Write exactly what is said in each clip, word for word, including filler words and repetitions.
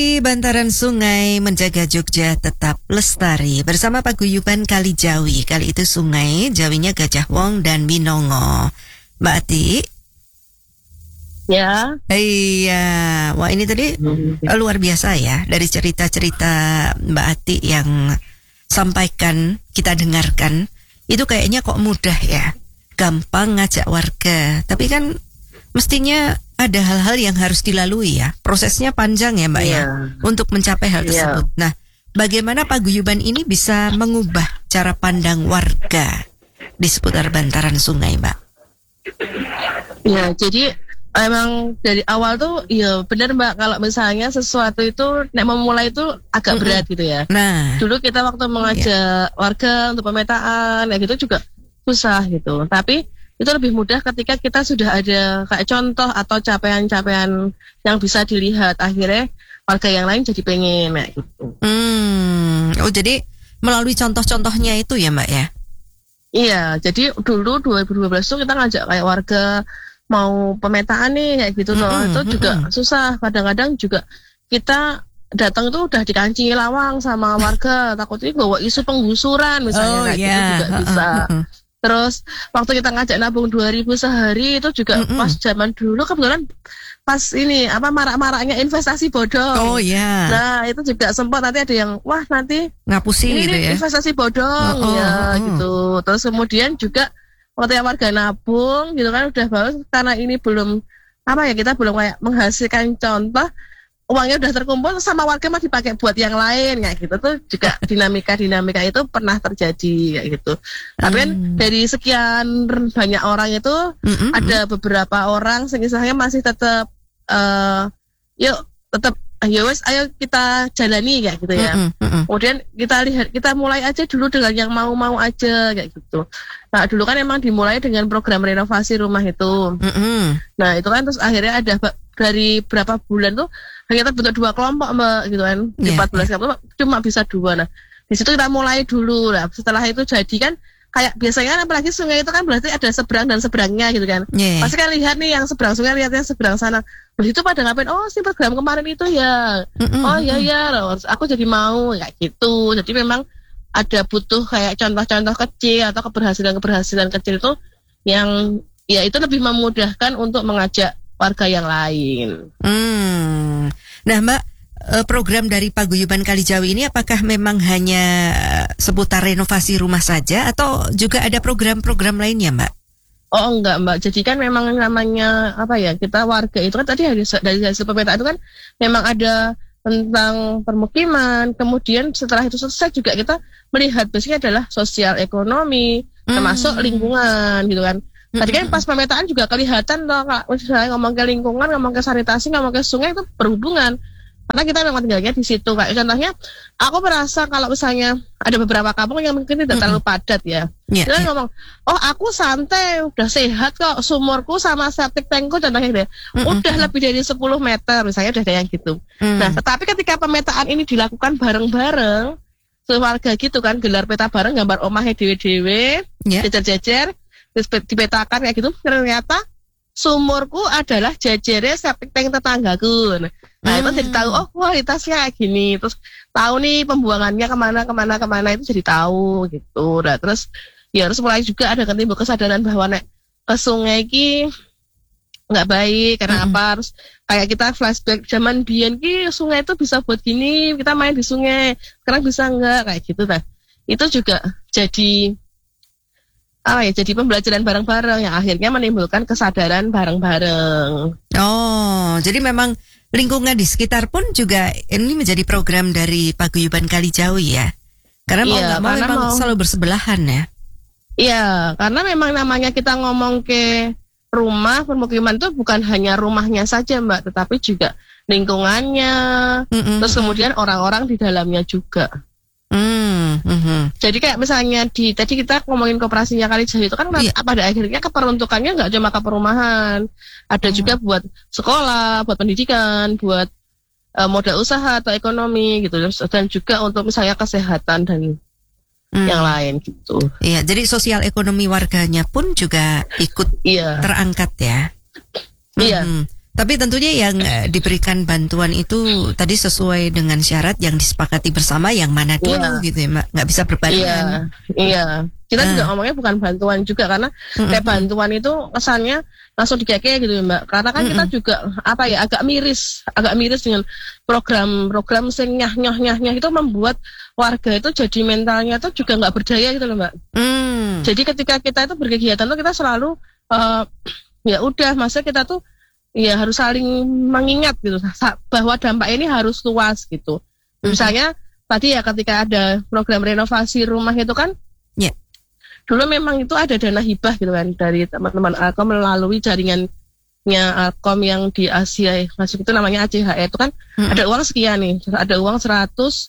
Bantaran sungai menjaga Jogja tetap lestari bersama Paguyuban Kali Jawi. Kali itu sungai, Jawinya Gajah Wong dan Minongo. Mbak Ati? Ya. Iya, wah ini tadi hmm. luar biasa ya. Dari cerita-cerita Mbak Ati yang sampaikan, kita dengarkan. Itu kayaknya kok mudah ya. Gampang ngajak warga. Tapi kan mestinya ada hal-hal yang harus dilalui ya. Prosesnya panjang ya Mbak yeah. ya. Untuk mencapai hal tersebut. Yeah. Nah, bagaimana paguyuban ini bisa mengubah cara pandang warga di seputar bantaran sungai Mbak? Ya, jadi emang dari awal tuh ya benar Mbak, kalau misalnya sesuatu itu nek memulai itu agak mm-hmm. berat gitu ya. Nah, dulu kita waktu mengajak yeah. warga untuk pemetaan ya gitu juga susah gitu. Tapi itu lebih mudah ketika kita sudah ada kayak contoh atau capaian-capaian yang bisa dilihat. Akhirnya warga yang lain jadi pengen kayak gitu. Hmm. Oh, jadi melalui contoh-contohnya itu ya Mbak ya? Iya, jadi dulu dua ribu dua belas tuh kita ngajak kayak warga mau pemetaan nih kayak gitu loh. Mm-hmm, itu juga mm-hmm. susah. Kadang-kadang juga kita datang itu udah dikancingi lawang sama warga. Takutnya bawa isu penggusuran misalnya oh, kayak yeah. gitu juga bisa. Terus waktu kita ngajak nabung dua ribu sehari itu juga mm-mm. pas zaman dulu kebetulan pas ini apa marak-maraknya investasi bodong. Oh iya. Yeah. Nah, itu juga sempat nanti ada yang wah nanti ngapusin ini gitu ya. Investasi bodong oh, ya oh, oh. gitu. Terus kemudian juga waktu yang warga nabung gitu kan udah bagus karena ini belum apa ya kita belum kayak menghasilkan contoh uangnya udah terkumpul sama warga mah dipakai buat yang lain kayak gitu tuh juga dinamika-dinamika itu pernah terjadi kayak gitu. Tapi kan hmm. dari sekian banyak orang itu mm-mm. ada beberapa orang misalnya masih tetap uh, yuk tetap ayo wes ayo kita jalani kayak gitu ya. Mm-mm. Kemudian kita lihat kita mulai aja dulu dengan yang mau-mau aja kayak gitu. Nah, dulu kan emang dimulai dengan program renovasi rumah itu. Mm-mm. Nah, itu kan terus akhirnya ada dari berapa bulan tuh hanya terbentuk dua kelompok Mbak gitu kan. Di yeah, empat belas yeah. kelompok cuma bisa dua. Nah, di situ kita mulai dulu lah. Setelah itu jadi kan kayak biasanya kan apalagi sungai itu kan berarti ada seberang dan seberangnya gitu kan. Yeah. Pasti kan lihat nih yang seberang sungai lihatnya seberang sana. Terus itu pada ngapain? Oh, si program kemarin itu ya. Mm-mm, oh iya ya, aku jadi mau kayak gitu. Jadi memang ada butuh kayak contoh-contoh kecil atau keberhasilan-keberhasilan kecil itu yang ya itu lebih memudahkan untuk mengajak warga yang lain. Hmm. Nah Mbak, program dari Paguyuban Kali Jawi ini apakah memang hanya seputar renovasi rumah saja atau juga ada program-program lainnya Mbak? Oh enggak Mbak, jadi kan memang namanya apa ya, kita warga itu kan tadi dari, dari hasil pemetaan itu kan memang ada tentang permukiman, kemudian setelah itu selesai juga kita melihat basicnya adalah sosial ekonomi, hmm. termasuk lingkungan gitu kan. Tadi kan pas pemetaan juga kelihatan loh, Kak, misalnya ngomong ke lingkungan, ngomong ke sanitasi, ngomong ke sungai itu berhubungan. Karena kita memang tinggalnya di situ. Kayak contohnya, aku merasa kalau misalnya ada beberapa kampung yang mungkin tidak terlalu padat ya. Yeah, kita yeah. ngomong, oh aku santai, udah sehat kok, sumurku sama septic tankku contohnya deh. Udah lebih dari sepuluh meter, misalnya udah kayak gitu. Mm. Nah, tetapi ketika pemetaan ini dilakukan bareng-bareng, keluarga gitu kan, gelar peta bareng, gambar omahnya dewe-dewe, yeah. jejer-jejer, dipetakan kayak gitu, ternyata sumurku adalah jajarnya septic tank tetanggaku. Nah hmm. itu jadi tahu, oh kualitasnya kayak gini. Terus tahu nih pembuangannya kemana, kemana, kemana itu jadi tahu gitu. Nah terus ya harus mulai juga ada timbul kesadaran bahwa nek ke sungai ki nggak baik karena hmm. apa? Harus kayak kita flashback zaman biyen ki sungai itu bisa buat gini, kita main di sungai. Sekarang bisa nggak kayak gitu. Nah itu juga jadi Ah ya, jadi pembelajaran bareng-bareng yang akhirnya menimbulkan kesadaran bareng-bareng. Oh, jadi memang lingkungan di sekitar pun juga ini menjadi program dari Paguyuban Kali Jawi ya? Karena mau nggak iya, mau memang mau, selalu bersebelahan ya? Iya, karena memang namanya kita ngomong ke rumah, permukiman itu bukan hanya rumahnya saja Mbak, tetapi juga lingkungannya, mm-mm. terus kemudian orang-orang di dalamnya juga. Hmm, mm-hmm. Jadi kayak misalnya di tadi kita ngomongin koperasinya Kali Jawi itu kan yeah. pada akhirnya keperuntukannya nggak cuma ke perumahan, ada hmm. juga buat sekolah, buat pendidikan, buat uh, modal usaha atau ekonomi gitu, dan juga untuk misalnya kesehatan dan hmm. yang lain gitu. Iya, jadi sosial ekonomi warganya pun juga ikut yeah. terangkat ya. Iya. Mm-hmm. Tapi tentunya yang uh, diberikan bantuan itu tadi sesuai dengan syarat yang disepakati bersama, yang mana dulu yeah. gitu ya, Mbak. Nggak bisa berbarengan. Iya, yeah. iya. Yeah. Kita uh. juga ngomongnya bukan bantuan juga, karena mm-hmm. kayak bantuan itu kesannya langsung dikeke gitu ya, Mbak. Karena kan mm-hmm. kita juga apa ya agak miris, agak miris dengan program-program sing nyah-nyah-nyah itu membuat warga itu jadi mentalnya itu juga nggak berdaya gitu loh, Mbak. Mm. Jadi ketika kita itu berkegiatan tuh kita selalu uh, ya udah, masa kita tuh ya harus saling mengingat gitu bahwa dampak ini harus luas gitu. Mm-hmm. Misalnya tadi ya ketika ada program renovasi rumah itu kan, yeah. dulu memang itu ada dana hibah gitu kan dari teman-teman Alkom melalui jaringannya Alkom yang di Asia masuk itu namanya A C H E itu kan, mm-hmm. ada uang sekian nih, ada uang seratus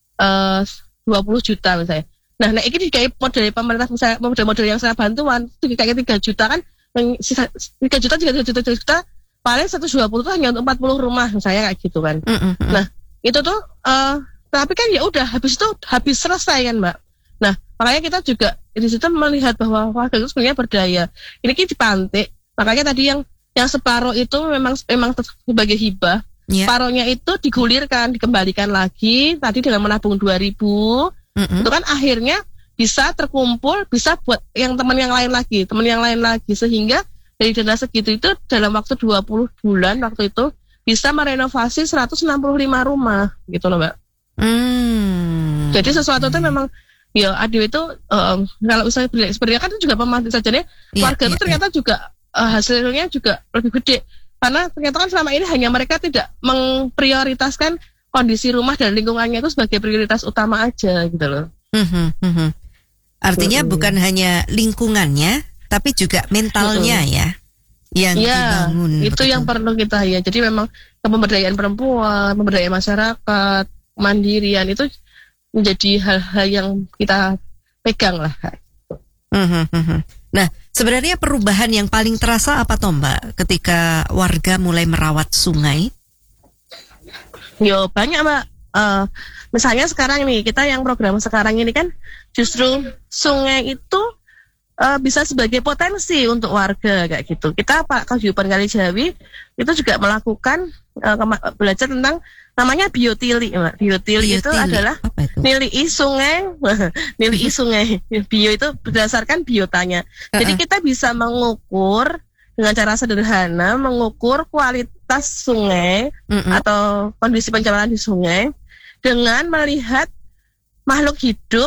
dua puluh juta misalnya. Nah, nah ini kayak model pemerintah misalnya model-model yang saya bantuan itu kayak tiga juta kan, tiga juta tiga juta tiga juta paling seratus dua puluh itu hanya untuk empat puluh rumah saya kayak gitu kan. Mm-hmm. Nah, itu tuh uh, tapi kan ya udah habis itu habis selesai kan, Mbak. Nah, makanya kita juga di situ melihat bahwa warga itu sebenarnya berdaya. Ini kita dipantik. Makanya tadi yang yang separuh itu memang memang sebagai hibah. Yeah. Separuhnya itu digulirkan, dikembalikan lagi tadi dengan menabung dua ribu. Mm-hmm. Itu kan akhirnya bisa terkumpul, bisa buat yang teman yang lain lagi, teman yang lain lagi, sehingga dari dana segitu itu dalam waktu dua puluh bulan waktu itu bisa merenovasi seratus enam puluh lima rumah gitu loh, Mbak. Hmm. Jadi sesuatu itu memang ya Adio itu um, kalau misalnya sebenarnya kan itu juga pemantik saja nih, yeah, warga yeah, itu ternyata yeah. juga uh, hasilnya juga lebih gede karena ternyata kan selama ini hanya mereka tidak memprioritaskan kondisi rumah dan lingkungannya itu sebagai prioritas utama aja gitu loh. Hmm, hmm, hmm. Artinya hmm. bukan hanya lingkungannya tapi juga mentalnya mm-hmm. ya yang ya, dibangun. Itu betul. Yang perlu kita ya. Jadi memang pemberdayaan perempuan, pemberdayaan masyarakat, mandirian itu menjadi hal-hal yang kita pegang lah. Mm-hmm. Nah, sebenarnya perubahan yang paling terasa apa toh, Mbak, ketika warga mulai merawat sungai? Yo banyak, Mbak. Uh, misalnya sekarang nih kita yang program sekarang ini kan justru sungai itu Uh, bisa sebagai potensi untuk warga kayak gitu. Kita Pak Kaguyuban Kali Jawi itu juga melakukan uh, kema- belajar tentang namanya biotili. Biotili, biotili itu adalah itu? nilai sungai, nilai sungai. Bio itu berdasarkan biotanya. Uh-uh. Jadi kita bisa mengukur dengan cara sederhana, mengukur kualitas sungai uh-uh. atau kondisi pencemaran di sungai dengan melihat makhluk hidup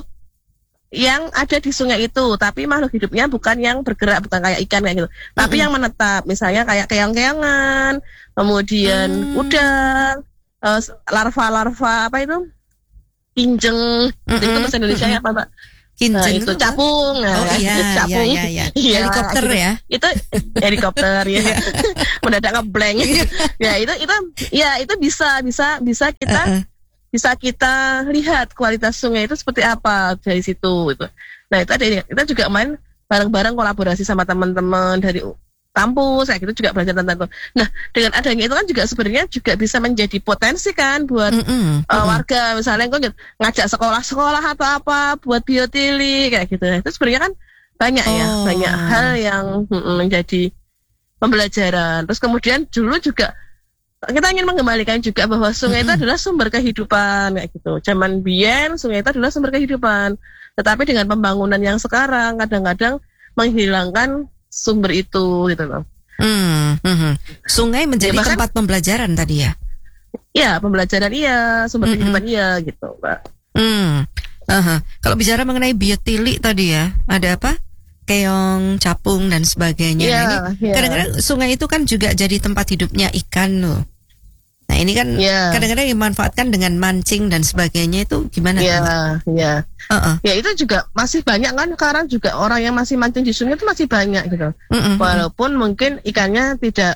yang ada di sungai itu, tapi makhluk hidupnya bukan yang bergerak, bukan kayak ikan kayak gitu, mm-hmm. tapi yang menetap, misalnya kayak keong-keongan, kemudian mm. udang, uh, larva-larva apa itu, kinjeng, mm-hmm. itu bahasa Indonesia apa, Mbak? Kinjeng nah, itu capung, oh nah, iya, capung, iya, iya, iya. Helikopter gitu. Ya? Itu helikopter ya, mendadak ngeblank, ya itu itu ya itu bisa bisa bisa kita uh-uh. bisa kita lihat kualitas sungai itu seperti apa dari situ gitu. Nah itu ada, kita juga main bareng-bareng kolaborasi sama teman-teman dari kampus kayak gitu juga belajar tentang itu. Nah dengan adanya itu kan juga sebenarnya juga bisa menjadi potensi kan buat mm-hmm. uh, warga misalnya kok ngajak sekolah-sekolah atau apa buat biotili kayak gitu. Itu sebenarnya kan banyak oh. ya banyak hal yang mm, menjadi pembelajaran. Terus kemudian dulu juga kita ingin mengembalikan juga bahwa sungai mm-hmm. itu adalah sumber kehidupan kayak gitu. Zaman biyen sungai itu adalah sumber kehidupan. Tetapi dengan pembangunan yang sekarang kadang-kadang menghilangkan sumber itu gitu loh. Hmm, hmm. Sungai menjadi ya, bahkan, tempat pembelajaran tadi ya? Iya, pembelajaran iya, sumber mm-hmm. kehidupan iya gitu, Mbak. Hmm. Uh-huh. Kalau bicara mengenai biotili tadi ya, ada apa? Keong, capung dan sebagainya. Yeah, nah, ini yeah. kadang-kadang sungai itu kan juga jadi tempat hidupnya ikan loh. Nah ini kan yeah. kadang-kadang dimanfaatkan dengan mancing dan sebagainya, itu gimana? Iya, yeah, iya. Yeah. Uh-uh. Ya itu juga masih banyak kan sekarang juga orang yang masih mancing di sungai itu masih banyak gitu. Uh-uh. Walaupun mungkin ikannya tidak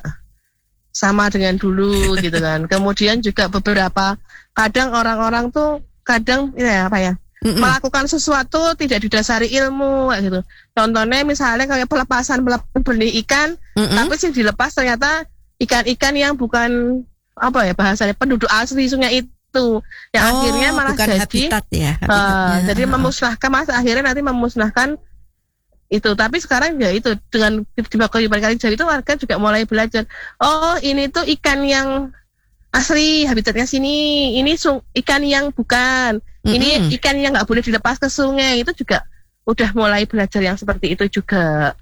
sama dengan dulu gitu kan. Kemudian juga beberapa kadang orang-orang tuh kadang ya apa ya? Mm-mm. melakukan sesuatu tidak didasari ilmu kayak gitu. Contohnya misalnya kayak pelepasan pelepasan benih ikan, Mm-mm. tapi sih dilepas ternyata ikan-ikan yang bukan apa ya bahasanya penduduk asli sungai itu, yang oh, akhirnya malah bukan jadi habitat ya. Uh, jadi memusnahkan, mas akhirnya nanti memusnahkan itu. Tapi sekarang ya itu dengan di Paguyuban Kalijawi itu warga juga mulai belajar. Oh ini tuh ikan yang asli habitatnya sini. Ini sung, ikan yang bukan. Mm-hmm. Ini ikan yang nggak boleh dilepas ke sungai. Itu juga udah mulai belajar yang seperti itu juga.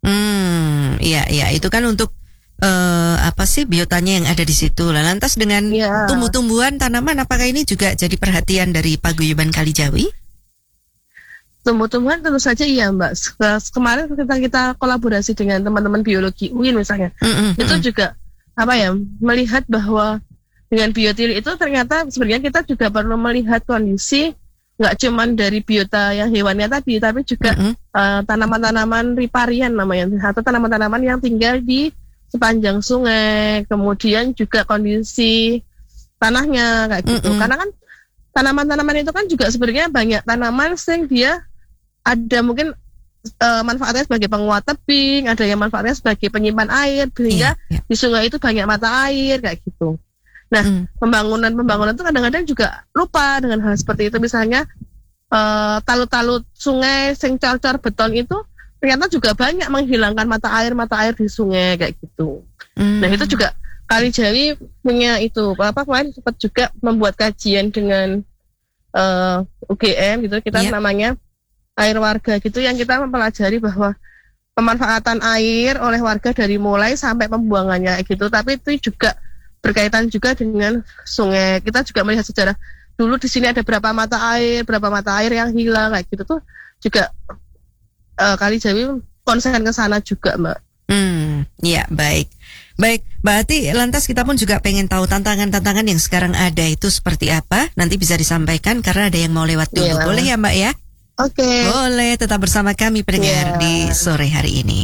Hmm, iya iya itu kan untuk uh, apa sih biotanya yang ada di situ. Lah lantas dengan ya. tumbuh-tumbuhan tanaman apakah ini juga jadi perhatian dari Paguyuban Kalijawi? Tumbuh-tumbuhan tentu saja iya Mbak. Kemarin kita kita kolaborasi dengan teman-teman biologi U I N misalnya, mm-hmm. itu juga apa ya melihat bahwa dengan biotili itu ternyata sebenarnya kita juga perlu melihat kondisi nggak cuma dari biota yang hewannya tadi, tapi juga mm-hmm. uh, tanaman-tanaman riparian namanya, atau tanaman-tanaman yang tinggal di sepanjang sungai, kemudian juga kondisi tanahnya kayak gitu. Mm-hmm. Karena kan tanaman-tanaman itu kan juga sebenarnya banyak tanaman yang dia ada mungkin uh, manfaatnya sebagai penguat tebing, ada yang manfaatnya sebagai penyimpan air, sehingga yeah, yeah. di sungai itu banyak mata air kayak gitu. Nah, mm. pembangunan-pembangunan itu kadang-kadang juga lupa dengan hal seperti itu. Misalnya uh, talut-talut sungai, sing cor-cor beton itu ternyata juga banyak menghilangkan mata air-mata air di sungai kayak gitu. Mm. Nah, itu juga Kalijawi punya itu apa kemarin sempat juga membuat kajian dengan uh, U G M gitu, kita yeah. namanya air warga gitu, yang kita mempelajari bahwa pemanfaatan air oleh warga dari mulai sampai pembuangannya gitu. Tapi itu juga berkaitan juga dengan sungai. Kita juga melihat sejarah dulu di sini ada berapa mata air, berapa mata air yang hilang kayak gitu tuh juga uh, Kalijawi konsen ke sana juga, Mbak. Hmm, ya baik. Baik, Mbak Ati, lantas kita pun juga pengen tahu tantangan-tantangan yang sekarang ada itu seperti apa. Nanti bisa disampaikan karena ada yang mau lewat dulu. Yeah. Boleh ya, Mbak ya? Oke. Okay. Boleh, tetap bersama kami pendengar yeah. di sore hari ini.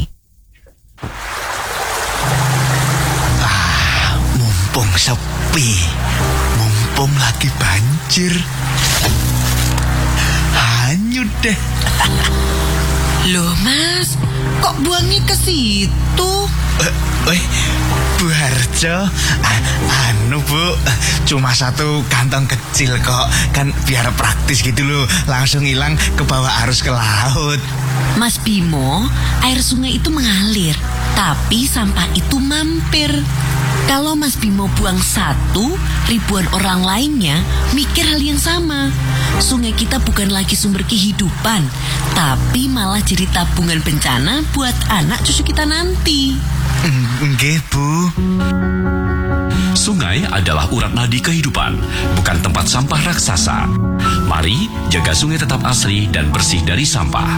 Ah, mumpung sepi, mumpung lagi banjir, hanyut deh. Loh Mas, kok buangnya ke situ? Eh, eh Bu Harjo, ah, anu Bu, cuma satu kantong kecil kok, kan biar praktis gitu loh, langsung hilang ke bawah arus ke laut. Mas Bimo, air sungai itu mengalir, tapi sampah itu mampir. Kalau Mas Bimo buang satu, ribuan orang lainnya mikir hal yang sama. Sungai kita bukan lagi sumber kehidupan, tapi malah jadi tabungan bencana buat anak cucu kita nanti. Nggih, Bu. Sungai adalah urat nadi kehidupan, bukan tempat sampah raksasa. Mari jaga sungai tetap asri dan bersih dari sampah.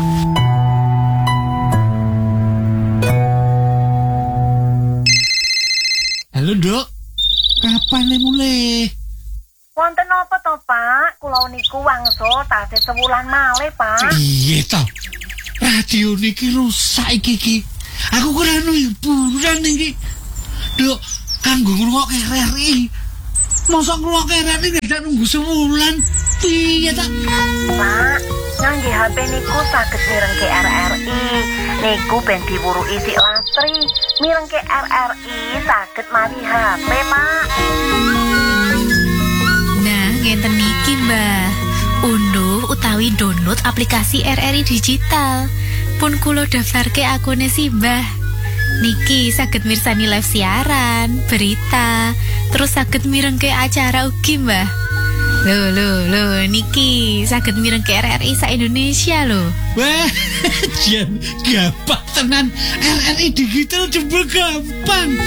Halo, Dok. Kapan nih mulai? Wonten apa to, Pak? Kula niku wangsul tasih sewulan malih, Pak. Iya to. Radio niki rusak iki iki. Aku kurang hiburan iki. Dok, kanggo ngrungokke R R I. Mosok ngrungokke R R I gak nunggu sewulan. Piye ta? Pak, ngangge H P niku saged mirengke R R I. Niku ben diwuruki sik lastri. Mirengke R R I saged mawi H P, Pak. Nah, ngenten niki, Mbah. Unduh utawi download aplikasi R R I digital. Pun kula daftarke akune si Mbah. Niki saged mirsani live siaran, berita, terus saged mirengke acara ugi, Mbah. Loh, loh, loh, niki saged mirengke R R I sa Indonesia loh. Wah, jan gampang tenan. R R I digital jebul gampang.